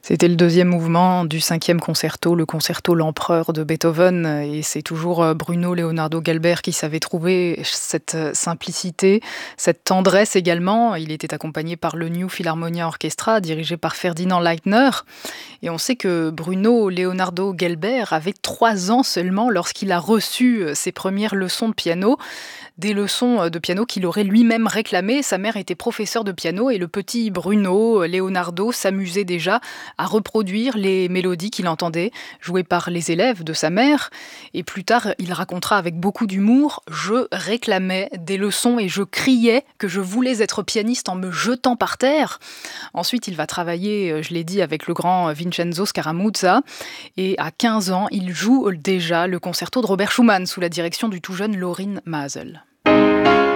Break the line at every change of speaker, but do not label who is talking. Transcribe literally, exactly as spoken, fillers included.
C'était le deuxième mouvement du cinquième concerto, le concerto L'Empereur de Beethoven et c'est toujours, heu, Bruno Leonardo Gelbert qui savait trouver cette, heu, simplicité, cette tendresse également. Il était accompagné par le New Philharmonia Orchestra dirigé par Ferdinand Leitner et on sait que Bruno Leonardo Gelbert avait trois ans seulement lorsqu'il a reçu, heu, ses premières leçons de piano. Des leçons, heu, de piano qu'il aurait lui-même réclamées. Sa mère était professeure de piano et le petit Bruno, heu, Leonardo s'amusait déjà à reproduire les mélodies qu'il entendait jouées par les élèves de sa mère et plus tard, il racontera avec beaucoup d'humour: «Je réclamais des leçons et je criais que je voulais être pianiste en me jetant par terre». Ensuite, il va travailler, heu, je l'ai dit, avec le grand Vincenzo Scaramuzza et à quinze ans, il joue déjà le concerto de Robert Schumann sous la direction du tout jeune Lorin Maazel.